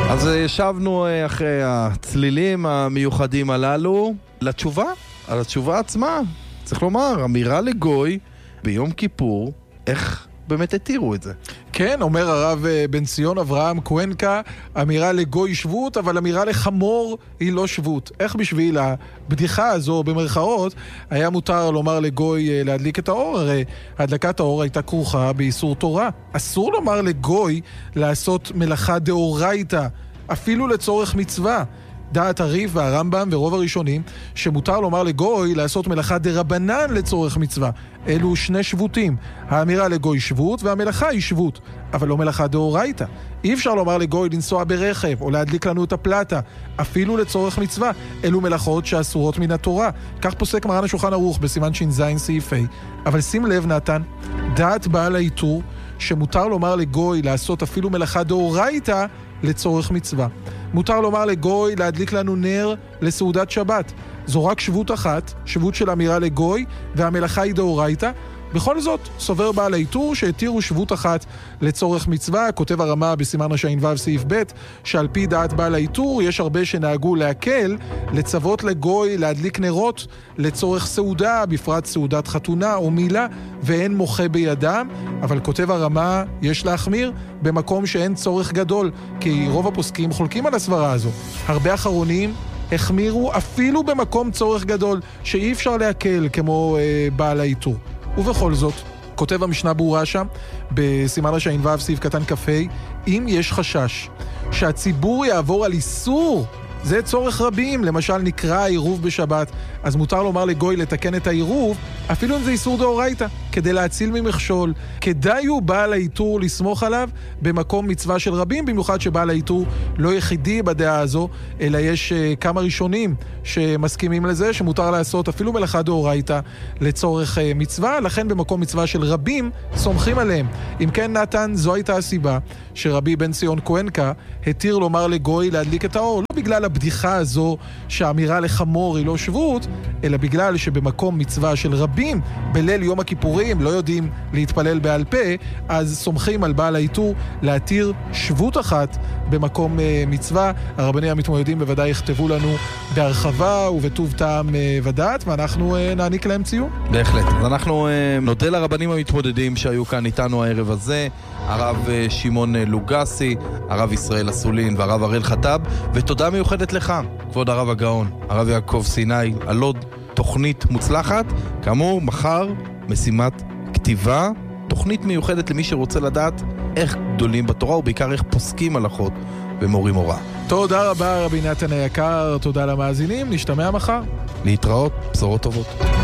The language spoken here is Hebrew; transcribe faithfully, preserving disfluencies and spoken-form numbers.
אז ישבנו אחרי הצלילים המיוחדים הללו לתשובה, על התשובה עצמה. צריך לומר, אמירה לגוי ביום כיפור, איך באמת התירו את זה? כן, אומר הרב בן ציון אברהם קוונקה, אמירה לגוי שבות, אבל אמירה לחמור היא לא שבות. איך בשביל הבדיחה הזו, במרכאות, היה מותר לומר לגוי להדליק את האור? הרי הדלקת האור הייתה כרוכה באיסור תורה. אסור לומר לגוי לעשות מלאכה דאורייתא, אפילו לצורך מצווה. דעת הריף והרמב"ם ורוב הראשונים שמותר לומר לגוי לעשות מלאכה דרבנן לצורך מצווה. אלו שני שבותים. האמירה לגוי שבות והמלאכה היא שבות, אבל לא מלאכה דאורייתא. אי אפשר לומר לגוי לנסוע ברכב או להדליק לנו את הפלטה, אפילו לצורך מצווה. אלו מלאכות שאסורות מן התורה. כך פוסק מרן השולחן ערוך בסימן ש"ז סעיף ה'. אבל שים לב נתן, דעת בעל העיטור שמותר לומר לגוי לעשות אפילו מלאכה דאורייתא לצורך מצווה. מותר לומר לגוי להדליק לנו נר לסעודת שבת. זו רק שבות אחת, שבות של אמירה לגוי, והמלאכה היא דאורייתא. בכל זאת, סובר בעל העיטור שהתירו שבות אחת לצורך מצווה. כותב הרמה בסימן רש"ו סעיף ב' שעל פי דעת בעל העיטור יש הרבה שנהגו להקל, לצוות לגוי להדליק נרות לצורך סעודה, בפרט סעודת חתונה או מילה, ואין מוחה בידם. אבל כותב הרמה, יש להחמיר במקום שאין צורך גדול, כי רוב הפוסקים חולקים על הסברה הזו. הרבה אחרונים החמירו אפילו במקום צורך גדול, שאי אפשר להקל כמו אה, בעל העיטור. ובכל זאת, כותב המשנה ברורה שם, בסימן רש"ו סעיף קטן כ"ה, אם יש חשש שהציבור יעבור על איסור, זה צורך רבים, למשל נקרא העירוב בשבת, אז מותר לומר לגוי לתקן את העירוב, אפילו אם זה איסור דאורייתא, כדי להציל ממכשול. כדאי הוא בעל העיטור לסמוך עליו במקום מצווה של רבים, במיוחד שבעל העיטור לא יחידי בדעה הזו, אלא יש uh, כמה ראשונים שמסכימים לזה, שמותר לעשות אפילו מלאכה דאורייתא לצורך uh, מצווה, לכן במקום מצווה של רבים סומכים עליהם. אם כן נתן, זו הייתה הסיבה שרבי בן ציון קוונקה התיר לומר לגוי להדליק את האור, לא בגלל הבדיחה הזו שהאמירה לחמור היא לא שבות, אלא בגלל שבמקום מצווה של רבים בליל יום הכיפורים לא יודעים להתפלל בעל פה, אז סומכים על בעל העיטור להתיר שבות אחת במקום uh, מצווה. הרבנים המתמודדים בוודאי יכתבו לנו בהרחבה ובטוב טעם uh, ודעת, ואנחנו uh, נעניק להם ציון. בהחלט. אז אנחנו uh, נודה לרבנים המתמודדים שהיו כאן איתנו הערב הזה, הרב uh, שמעון uh, לוגסי, הרב ישראל אסולין והרב הראל חטב, ותודה מיוחדת לך, כבוד הרב הגאון, הרב יעקב סיני, על עוד תוכנית מוצלחת. כאמור, מחר משימת כתיבה, תוכנית מיוחדת למי שרוצה לדעת איך גדולים בתורה, ובעיקר איך פוסקים הלכות ומורים הוראה. תודה רבה רבי נתן היקר, תודה למאזינים, נשתמע מחר. להתראות, בשורות טובות.